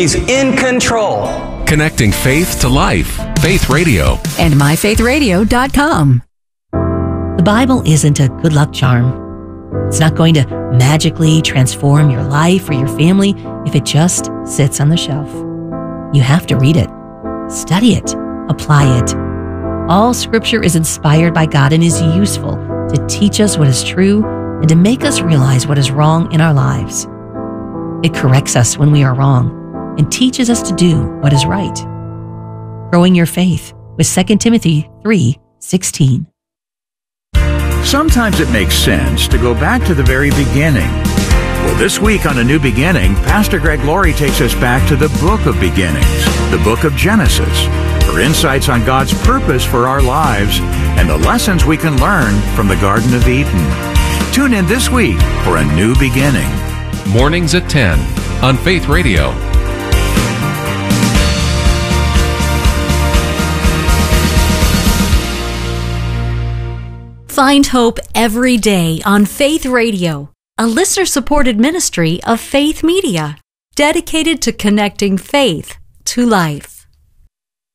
He's in control. Connecting faith to life. Faith Radio. And myfaithradio.com. The Bible isn't a good luck charm. It's not going to magically transform your life or your family if it just sits on the shelf. You have to read it, study it, apply it. All Scripture is inspired by God and is useful to teach us what is true and to make us realize what is wrong in our lives. It corrects us when we are wrong and teaches us to do what is right. Growing your faith with 2 Timothy 3:16. Sometimes it makes sense to go back to the very beginning. Well, this week on A New Beginning, Pastor Greg Laurie takes us back to the book of beginnings, the book of Genesis, for insights on God's purpose for our lives and the lessons we can learn from the Garden of Eden. Tune in this week for A New Beginning. Mornings at 10 on Faith Radio. Find hope every day on Faith Radio, a listener-supported ministry of Faith Media, dedicated to connecting faith to life.